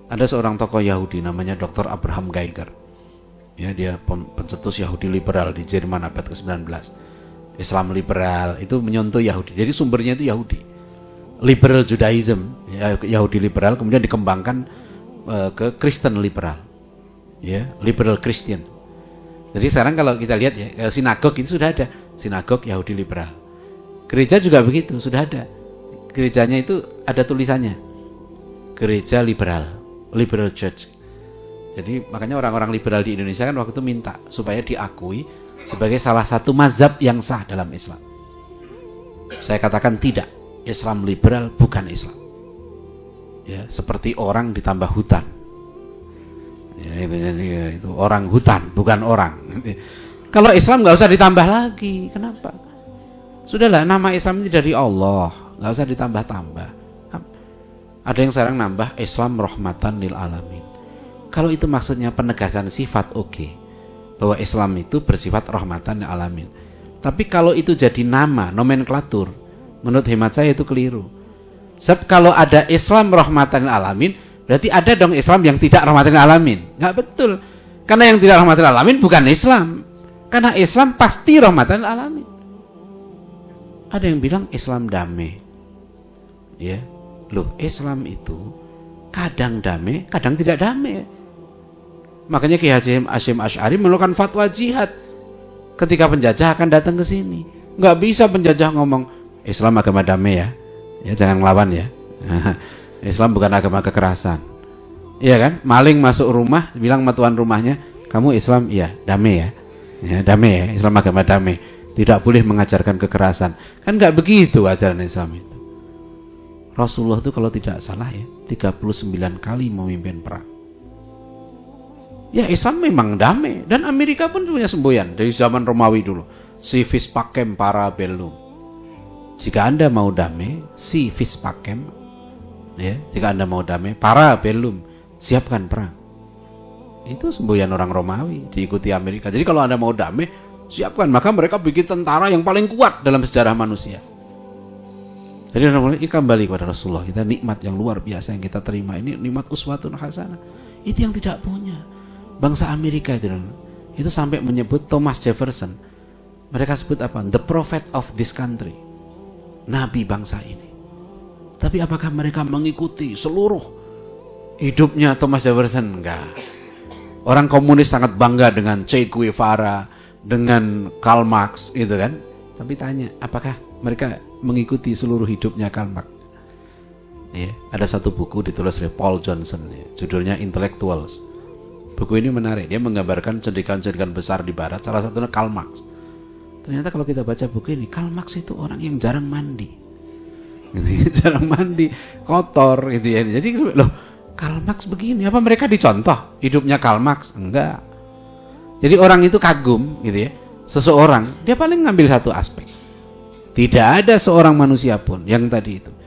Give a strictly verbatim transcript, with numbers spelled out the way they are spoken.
Ada seorang tokoh Yahudi namanya doktor Abraham Geiger. Ya, dia pencetus Yahudi liberal di Jerman abad ke sembilan belas. Islam liberal itu menyentuh Yahudi. Jadi sumbernya itu Yahudi. Liberal Judaism, ya, Yahudi liberal kemudian dikembangkan uh, ke Kristen liberal. Ya, liberal Christian. Jadi sekarang kalau kita lihat ya, sinagog itu sudah ada, sinagog Yahudi liberal. Gereja juga begitu, sudah ada. Gerejanya itu ada tulisannya. Gereja liberal, liberal church. Jadi makanya orang-orang liberal di Indonesia kan waktu itu minta supaya diakui sebagai salah satu mazhab yang sah dalam Islam. Saya katakan tidak, Islam liberal bukan Islam. Ya, seperti orang ditambah hutan. Ya, itu, itu orang hutan, bukan orang. Kalau Islam nggak usah ditambah lagi, kenapa? Sudahlah, nama Islam ini dari Allah, nggak usah ditambah-tambah. Ada yang sekarang nambah Islam rahmatan lil alamin. Kalau itu maksudnya penegasan sifat, oke, okay. Bahwa Islam itu bersifat rahmatan lil alamin. Tapi kalau itu jadi nama, nomenklatur, menurut hemat saya itu keliru. Sebab kalau ada Islam rahmatan lil alamin, berarti ada dong Islam yang tidak rahmatan lil alamin. Nggak betul. Karena yang tidak rahmatan lil alamin bukan Islam. Karena Islam pasti rahmatan lil alamin. Ada yang bilang Islam damai. Ya. Loh, Islam itu kadang damai, kadang tidak damai. Makanya Ki Haji Hasyim Asy'ari mengeluarkan fatwa jihad ketika penjajah akan datang ke sini. Nggak bisa penjajah ngomong Islam agama damai ya. Ya jangan ngelawan ya. Islam bukan agama kekerasan. Iya kan? Maling masuk rumah bilang sama tuan rumahnya, "Kamu Islam?" "Iya, damai ya." Ya, damai ya, Islam agama damai. Tidak boleh mengajarkan kekerasan. Kan nggak begitu ajaran Islam itu. Rasulullah itu kalau tidak salah ya, tiga puluh sembilan kali memimpin perang. Ya, Islam memang damai. Dan Amerika pun punya semboyan dari zaman Romawi dulu. Si vis pacem para bellum. Jika Anda mau damai, si vis pacem, ya, jika Anda mau damai, para bellum, siapkan perang. Itu semboyan orang Romawi, diikuti Amerika. Jadi kalau Anda mau damai, siapkan. Maka mereka bikin tentara yang paling kuat dalam sejarah manusia. Jadi ini kembali kepada Rasulullah. Kita nikmat yang luar biasa yang kita terima. Ini nikmat uswatun hasanah. Itu yang tidak punya. Bangsa Amerika itu, itu sampai menyebut Thomas Jefferson. Mereka sebut apa? The prophet of this country. Nabi bangsa ini. Tapi apakah mereka mengikuti seluruh hidupnya Thomas Jefferson? Enggak. Orang komunis sangat bangga dengan Che Guevara, dengan Karl Marx, gitu kan? Tapi tanya, apakah mereka mengikuti seluruh hidupnya Karl Marx? Ya, ada satu buku ditulis oleh Paul Johnson, ya, judulnya Intellectuals. Buku ini menarik, dia menggambarkan cendekian-cendekian besar di Barat, salah satunya Karl Marx. Ternyata kalau kita baca buku ini, Karl Marx itu orang yang jarang mandi, gitu, ya, jarang mandi, kotor, gitu ya. Jadi loh, Karl Marx begini, apa mereka dicontoh hidupnya Karl Marx? Enggak. Jadi orang itu kagum, gitu ya. Seseorang, dia paling ngambil satu aspek. Tidak ada seorang manusia pun yang tadi itu